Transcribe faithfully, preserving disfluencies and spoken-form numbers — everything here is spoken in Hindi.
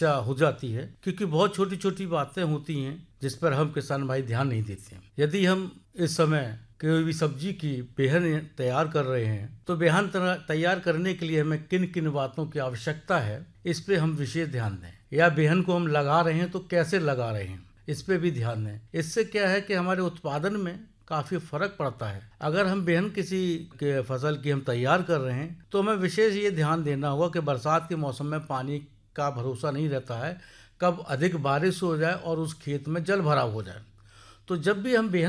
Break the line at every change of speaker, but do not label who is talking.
समस्या हो जाती है, क्योंकि बहुत छोटी छोटी बातें होती हैं जिस पर हम किसान भाई ध्यान नहीं देते हैं। यदि हम इस समय कोई भी सब्जी की बेहन तैयार कर रहे हैं तो बेहन तैयार करने के लिए हमें किन किन बातों की आवश्यकता है, इस पे हम विशेष ध्यान दें। या बेहन को हम लगा रहे हैं तो कैसे लगा रहे हैं, इस पे भी ध्यान दें। इससे क्या है कि हमारे उत्पादन में काफ़ी फर्क पड़ता है। अगर हम बेहन किसी के फसल की हम तैयार कर रहे हैं तो हमें विशेष ये ध्यान देना होगा कि बरसात के मौसम में पानी का भरोसा नहीं रहता है, कब अधिक बारिश हो जाए और उस खेत में जल भराव हो जाए। तो जब भी हम बेहन